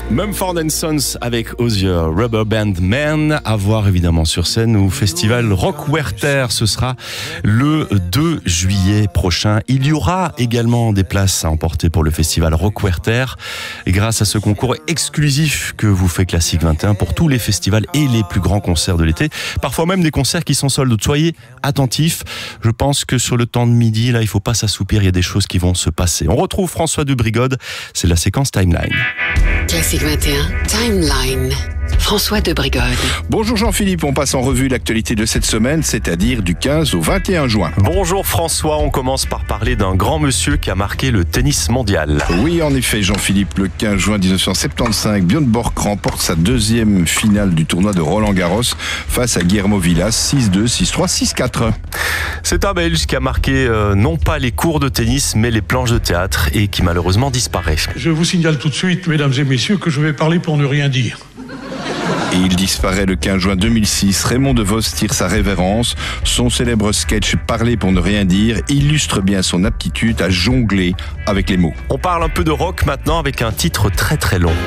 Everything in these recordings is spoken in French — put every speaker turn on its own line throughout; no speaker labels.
Mumford & Sons avec Osier, Rubber Band Man, à voir évidemment sur scène au festival Rock Werther. Ce sera le 2 juillet prochain. Il y aura également des places à emporter pour le festival Rock Werther grâce à ce concours exclusif que vous fait Classique 21 pour tous les festivals et les plus grands concerts de l'été. Parfois même des concerts qui sont sold out. Soyez attentifs. Je pense que sur le temps de midi, là, il faut pas s'assoupir. Il y a des choses qui vont se passer. On retrouve François de Brigode. C'est la séquence Timeline.
Classique 21, Timeline. François de Brigode.
Bonjour Jean-Philippe, on passe en revue l'actualité de cette semaine, c'est-à-dire du 15 au 21 juin.
Bonjour François, on commence par parler d'un grand monsieur qui a marqué le tennis mondial.
Oui, en effet Jean-Philippe, le 15 juin 1975, Björn Borg remporte sa deuxième finale du tournoi de Roland-Garros face à Guillermo Vilas, 6-2, 6-3, 6-4.
C'est un Belge qui a marqué non pas les cours de tennis, mais les planches de théâtre et qui malheureusement disparaît.
Je vous signale tout de suite, mesdames et messieurs, que je vais parler pour ne rien dire.
Et il disparaît le 15 juin 2006. Raymond DeVos tire sa révérence. Son célèbre sketch « Parler pour ne rien dire » illustre bien son aptitude à jongler avec les mots.
On parle un peu de rock maintenant avec un titre très très long.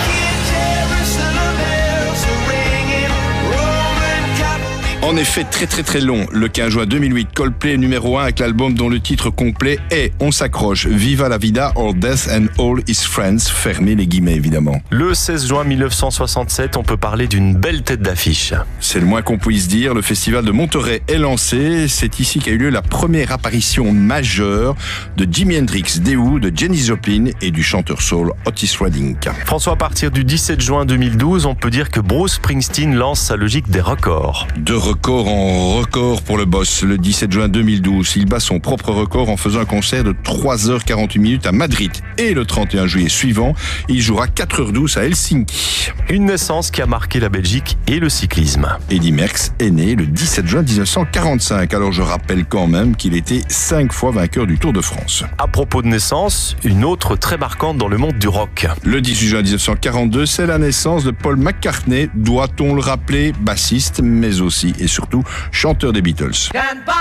En effet, très long. Le 15 juin 2008, Coldplay numéro 1 avec l'album dont le titre complet est On s'accroche, Viva la vida, All Death and All His Friends, fermez les guillemets évidemment.
Le 16 juin 1967, on peut parler d'une belle tête d'affiche.
C'est le moins qu'on puisse dire, le festival de Monterey est lancé. C'est ici qu'a eu lieu la première apparition majeure de Jimi Hendrix, des Who, de Janis Joplin et du chanteur soul Otis Redding.
François, à partir du 17 juin 2012, on peut dire que Bruce Springsteen lance sa logique des records.
De record en record pour le boss. Le 17 juin 2012, il bat son propre record en faisant un concert de 3h48 à Madrid. Et le 31 juillet suivant, il jouera 4h12 à Helsinki.
Une naissance qui a marqué la Belgique et le cyclisme.
Eddy Merckx est né le 17 juin 1945. Alors je rappelle quand même qu'il était 5 fois vainqueur du Tour de France.
À propos de naissance, une autre très marquante dans le monde du rock.
Le 18 juin 1942, c'est la naissance de Paul McCartney, doit-on le rappeler, bassiste, mais aussi et surtout chanteur des Beatles.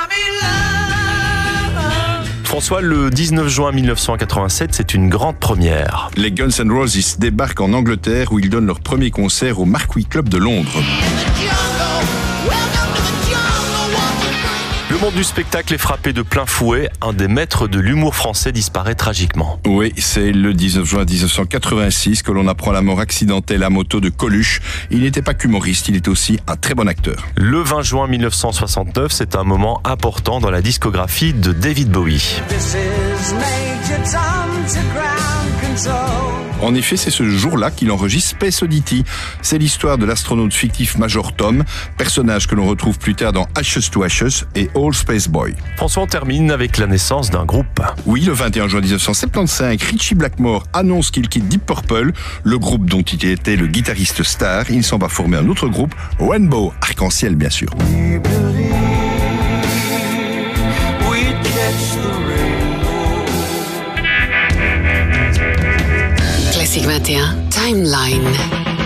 François, le 19 juin 1987, c'est une grande première.
Les Guns N' Roses débarquent en Angleterre où ils donnent leur premier concert au Marquee Club de Londres.
Le monde du spectacle est frappé de plein fouet. Un des maîtres de l'humour français disparaît tragiquement.
Oui, c'est le 19 juin 1986 que l'on apprend la mort accidentelle à moto de Coluche. Il n'était pas qu'humoriste, il est aussi un très bon acteur.
Le 20 juin 1969, c'est un moment important dans la discographie de David Bowie.
En effet, c'est ce jour-là qu'il enregistre Space Oddity. C'est l'histoire de l'astronaute fictif Major Tom, personnage que l'on retrouve plus tard dans Ashes to Ashes et All Space Boy.
François, on termine avec la naissance d'un groupe.
Oui, le 21 juin 1975, Ritchie Blackmore annonce qu'il quitte Deep Purple, le groupe dont il était le guitariste star. Il s'en va former un autre groupe, Rainbow, Arc-en-Ciel bien sûr.
Classique 21, Timeline.